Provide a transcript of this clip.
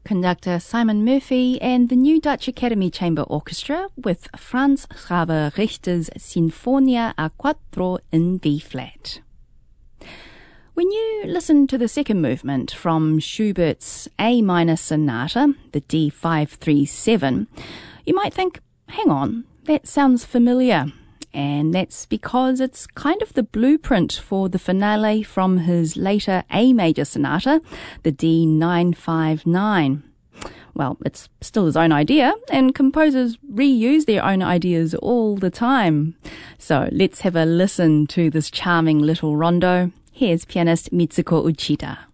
conductor Simon Murphy and the New Dutch Academy Chamber Orchestra with Franz Xaver Richter's Sinfonia a Quattro in B-flat. When you listen to the second movement from Schubert's A-minor Sonata, the D537, you might think, hang on, that sounds familiar. And that's because it's kind of the blueprint for the finale from his later A major sonata, the D959. Well, it's still his own idea, and composers reuse their own ideas all the time. So let's have a listen to this charming little rondo. Here's pianist Mitsuko Uchida.